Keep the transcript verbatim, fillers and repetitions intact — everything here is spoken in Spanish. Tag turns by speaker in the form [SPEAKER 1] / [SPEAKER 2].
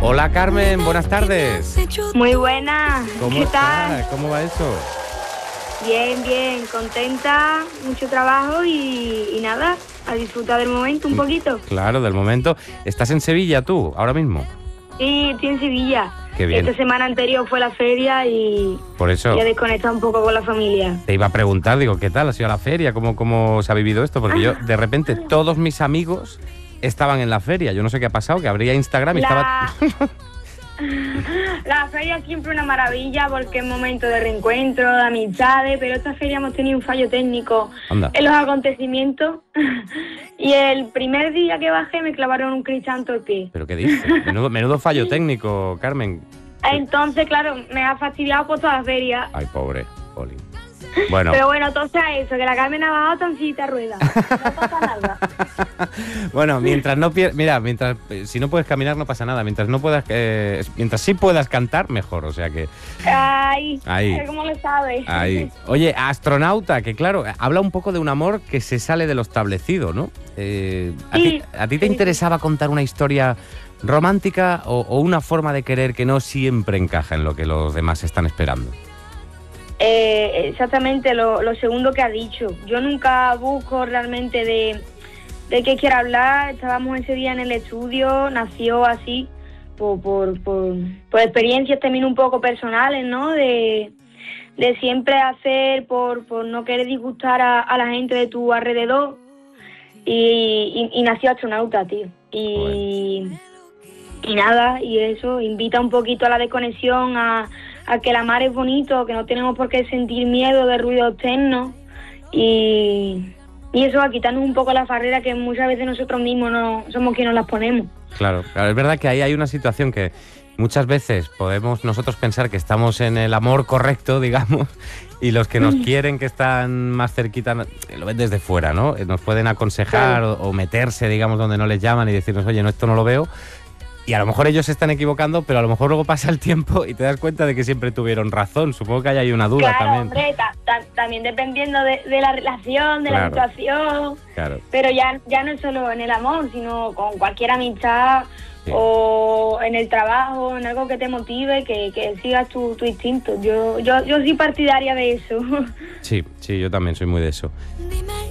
[SPEAKER 1] Hola Carmen, buenas tardes.
[SPEAKER 2] Muy buena.
[SPEAKER 1] ¿Cómo
[SPEAKER 2] ¿Qué
[SPEAKER 1] estás?
[SPEAKER 2] tal?
[SPEAKER 1] ¿Cómo va eso?
[SPEAKER 2] Bien, bien, contenta, mucho trabajo y, y nada, a disfrutar del momento un poquito.
[SPEAKER 1] Claro, del momento. ¿Estás en Sevilla tú, ahora mismo?
[SPEAKER 2] Sí, estoy en Sevilla.
[SPEAKER 1] Qué bien.
[SPEAKER 2] Esta semana anterior fue la feria y
[SPEAKER 1] Por eso
[SPEAKER 2] ya he desconectado un poco con la familia.
[SPEAKER 1] te iba a preguntar, digo, ¿qué tal ha sido la feria? ¿Cómo, cómo se ha vivido esto? Porque yo, de repente, todos mis amigos estaban en la feria. Yo no sé qué ha pasado, que abría Instagram y
[SPEAKER 2] La...
[SPEAKER 1] estaba...
[SPEAKER 2] La feria es siempre una maravilla porque es momento de reencuentro, de amistades, pero esta feria hemos tenido un fallo técnico
[SPEAKER 1] Anda.
[SPEAKER 2] en los acontecimientos y el primer día que bajé me clavaron un crisanto al pie.
[SPEAKER 1] ¿Pero qué dices? Menudo, menudo fallo técnico, Carmen.
[SPEAKER 2] Entonces, claro, me ha fastidiado por toda la feria.
[SPEAKER 1] Ay, pobre, Poli. Bueno.
[SPEAKER 2] Pero bueno, entonces eso, que la Carmen ha bajado tan sillita rueda. No pasa nada.
[SPEAKER 1] Bueno, mientras no pier... mira, mientras si no puedes caminar no pasa nada, mientras no puedas eh, mientras sí puedas cantar mejor, o sea que
[SPEAKER 2] Ay,
[SPEAKER 1] ahí,
[SPEAKER 2] ¿cómo lo sabes?
[SPEAKER 1] ahí. Oye, astronauta, que claro, habla un poco de un amor que se sale de lo establecido, ¿no? Eh, ¿a,
[SPEAKER 2] Sí,
[SPEAKER 1] ti, ¿A ti te
[SPEAKER 2] sí,
[SPEAKER 1] interesaba contar una historia romántica o, o una forma de querer que no siempre encaja en lo que los demás están esperando?
[SPEAKER 2] Eh, exactamente lo, lo segundo que ha dicho. Yo nunca busco realmente de, de qué quiero hablar. Estábamos ese día en el estudio, nació así por, por, por, por experiencias también un poco personales, ¿no? De, de siempre hacer por, por no querer disgustar a, a la gente de tu alrededor. Y, y, y nació Astronauta, tío. Y, y nada, y eso invita un poquito a la desconexión, a a que el mar es bonito, que no tenemos por qué sentir miedo de ruido externo y, y eso, a quitarnos un poco la farrera que muchas veces nosotros mismos no somos quienes nos las ponemos.
[SPEAKER 1] Claro, claro, es verdad que ahí hay una situación que muchas veces podemos nosotros pensar que estamos en el amor correcto, digamos, y los que nos quieren, que están más cerquita, lo ven desde fuera, ¿no? Nos pueden aconsejar
[SPEAKER 2] Claro.
[SPEAKER 1] o, o meterse, digamos, donde no les llaman y decirnos, oye, no, esto no lo veo. Y a lo mejor ellos se están equivocando, pero a lo mejor luego pasa el tiempo y te das cuenta de que siempre tuvieron razón. Supongo que hay ahí una duda
[SPEAKER 2] Claro,
[SPEAKER 1] también.
[SPEAKER 2] hombre, ta, ta, también dependiendo de, de la relación, de
[SPEAKER 1] Claro.
[SPEAKER 2] la situación,
[SPEAKER 1] Claro.
[SPEAKER 2] pero ya, ya no es solo en el amor, sino con cualquier amistad
[SPEAKER 1] Sí.
[SPEAKER 2] o en el trabajo, en algo que te motive, que, que sigas tu, tu instinto. Yo, yo, yo soy partidaria de eso.
[SPEAKER 1] Sí, sí, yo también soy muy de eso.
[SPEAKER 3] Dime